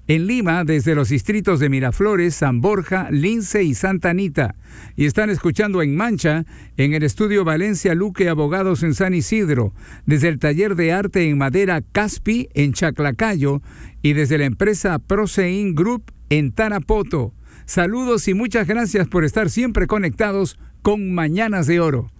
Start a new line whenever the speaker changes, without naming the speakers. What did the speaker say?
En Lima, desde los distritos de Miraflores, San Borja, Lince y Santa Anita. Y están escuchando en Mancha, en el estudio Valencia Luque Abogados en San Isidro, desde el taller de arte en madera Caspi en Chaclacayo y desde la empresa Prosein Group en Tarapoto. Saludos y muchas gracias por estar siempre conectados con Mañanas de Oro.